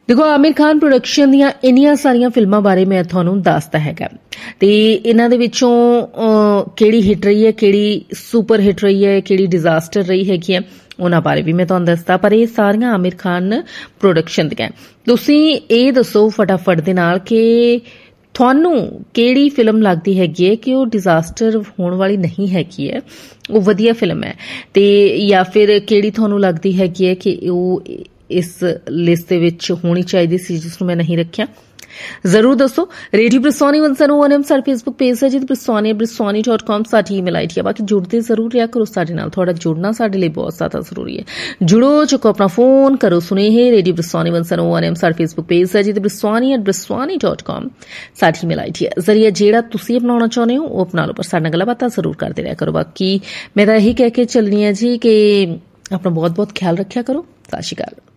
देखो आमिर खान प्रोडक्शन ਦੀਆਂ ਇੰਨੀਆਂ ਸਾਰੀਆਂ ਫਿਲਮਾਂ ਬਾਰੇ ਮੈਂ ਤੁਹਾਨੂੰ ਦੱਸਦਾ ਹੈਗਾ ਤੇ ਇਹਨਾਂ ਦੇ ਵਿੱਚੋਂ ਕਿਹੜੀ ਹਿੱਟ ਰਹੀ ਹੈ, ਕਿਹੜੀ ਸੁਪਰ ਹਿੱਟ ਰਹੀ ਹੈ, ਕਿਹੜੀ ਡਿਜ਼ਾਸਟਰ ਰਹੀ ਹੈਗੀ ਹੈ, ਉਹਨਾਂ ਬਾਰੇ ਵੀ ਮੈਂ ਤੁਹਾਨੂੰ ਦੱਸਦਾ। ਪਰ ਇਹ ਸਾਰੀਆਂ ਆमिर ਖਾਨ ਪ੍ਰੋਡਕਸ਼ਨ ਦੀਆਂ। ਤੁਸੀਂ ਇਹ ਦੱਸੋ ਫਟਾਫਟ ਦੇ ਨਾਲ ਕਿ ਤੁਹਾਨੂੰ ਕਿਹੜੀ ਫਿਲਮ ਲੱਗਦੀ ਹੈਗੀ ਹੈ ਕਿ ਉਹ ਡਿਜ਼ਾਸਟਰ ਹੋਣ ਵਾਲੀ ਨਹੀਂ ਹੈਗੀ ਹੈ, ਉਹ ਵਧੀਆ ਫਿਲਮ ਹੈ, ਤੇ ਜਾਂ ਫਿਰ ਕਿਹੜੀ ਤੁਹਾਨੂੰ ਲੱਗਦੀ ਹੈਗੀ ਹੈ ਕਿ ਉਹ ਇਸ ਲਿਸਟ ਦੇ ਵਿੱਚ ਹੋਣੀ ਚਾਹੀਦੀ ਸੀ ਜਿਸ ਨੂੰ ਮੈਂ ਨਹੀਂ ਰੱਖਿਆ। ਜ਼ਰੂਰ ਦੱਸੋ। ਰੇਡੀਓ ਬ੍ਰਿਸੋਨੀ 101 ਸਾਡਾ ਫੇਸਬੁੱਕ ਪੇਜ ਹੈ ਜੀ, brisoni@brisoni.com ਸਾਡੀ ਈਮੇਲ ਆਈਡੀ ਹੈ। ਬਾਕੀ ਜੁੜਦੇ ਜ਼ਰੂਰ ਰਿਹਾ ਕਰੋ ਸਾਡੇ ਨਾਲ, ਤੁਹਾਡਾ ਜੁੜਨਾ ਸਾਡੇ ਲਈ ਬਹੁਤ ਜ਼ਿਆਦਾ ਜ਼ਰੂਰੀ ਹੈ। ਜੁੜੋ, ਚੁੱਕੋ ਆਪਣਾ ਫੋਨ, ਕਰੋ ਸੁਨੇਹੇ। ਰੇਡੀਓ ਬ੍ਰਿਸੋਨੀ 101 ਸਾਡਾ ਫੇਸਬੁੱਕ ਪੇਜ ਹੈ ਜੀ, brisoni@brisoni.com ਸਾਡੀ ਈਮੇਲ ਆਈਡੀ ਹੈ। ਜ਼ਰੀਆ ਜਿਹੜਾ ਤੁਸੀਂ ਅਪਣਾਉਣਾ ਚਾਹੁੰਦੇ ਹੋ ਉਹ ਅਪਣਾ ਲਓ, ਪਰ ਸਾਡੇ ਨਾਲ ਗੱਲਾਂ ਬਾਤਾਂ ਜ਼ਰੂਰ ਕਰਦੇ ਰਿਹਾ ਕਰੋ। ਬਾਕੀ ਮੈਂ ਤਾਂ ਇਹੀ ਕਹਿ ਕੇ ਚੱਲਣੀ ਹੈ ਜੀ ਕਿ ਆਪਣਾ ਬਹੁਤ ਬਹੁਤ ਖਿਆਲ ਰੱਖਿਆ ਕਰੋ। ਸਤਿ ਸ਼੍ਰੀ ਅਕਾਲ।